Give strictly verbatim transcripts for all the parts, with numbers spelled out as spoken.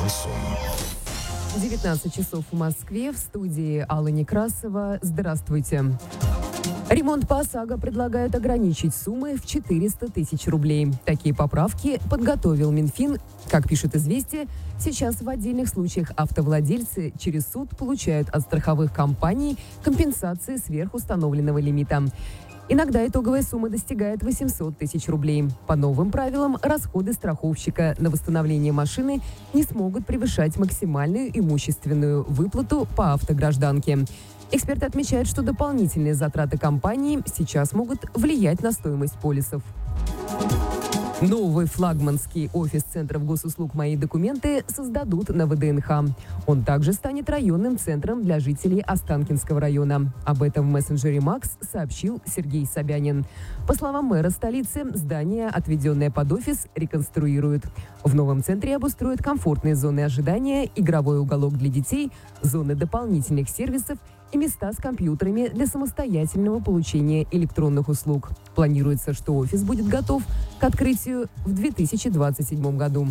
Шансон. девятнадцать часов в Москве. В студии Алла Некрасова. Здравствуйте. Ремонт по ОСАГО предлагают ограничить суммы в четыреста тысяч рублей. Такие поправки подготовил Минфин. Как пишет «Известия», сейчас в отдельных случаях автовладельцы через суд получают от страховых компаний компенсации сверх установленного лимита. Иногда итоговая сумма достигает восемьсот тысяч рублей. По новым правилам, расходы страховщика на восстановление машины не смогут превышать максимальную имущественную выплату по автогражданке. Эксперты отмечают, что дополнительные затраты компании сейчас могут влиять на стоимость полисов. Новый флагманский офис Центров госуслуг «Мои документы» создадут на ВДНХ. Он также станет районным центром для жителей Останкинского района. Об этом в мессенджере Макс сообщил Сергей Собянин. По словам мэра столицы, здание, отведенное под офис, реконструируют. В новом центре обустроят комфортные зоны ожидания, игровой уголок для детей, зоны дополнительных сервисов и места с компьютерами для самостоятельного получения электронных услуг. Планируется, что офис будет готов к открытию в две тысячи двадцать седьмом году.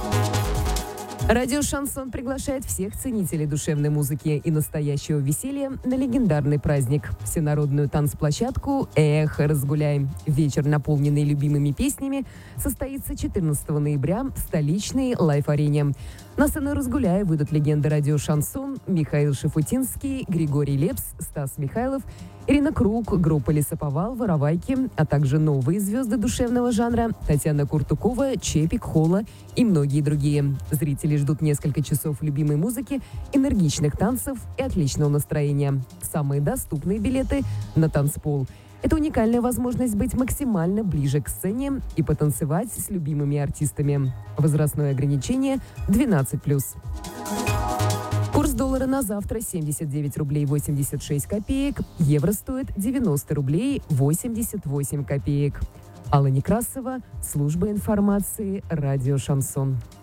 Радио «Шансон» приглашает всех ценителей душевной музыки и настоящего веселья на легендарный праздник – всенародную танцплощадку «Эх, разгуляй». Вечер, наполненный любимыми песнями, состоится четырнадцатого ноября в столичной лайф-арене. На сцену «Разгуляй» выйдут легенды радио «Шансон» Михаил Шафутинский, Григорий Лепс, Стас Михайлов, Ирина Круг, группа «Лесоповал», «Воровайки», а также новые звезды душевного жанра Татьяна Куртукова, Чепик, Холла и многие другие. Зрители ждут несколько часов любимой музыки, энергичных танцев и отличного настроения. Самые доступные билеты на танцпол. Это уникальная возможность быть максимально ближе к сцене и потанцевать с любимыми артистами. Возрастное ограничение двенадцать плюс. Курс доллара на завтра семьдесят девять рублей восемьдесят шесть копеек. Евро стоит девяносто рублей восемьдесят восемь копеек. Алла Некрасова, служба информации, радио «Шансон».